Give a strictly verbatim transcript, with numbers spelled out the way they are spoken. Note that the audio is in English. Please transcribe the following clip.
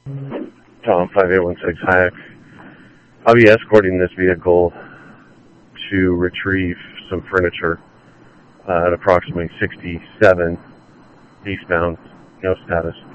Tom five eight one six Hayek. I'll be escorting this vehicle to retrieve some furniture uh, at approximately sixty-seven eastbound, no status.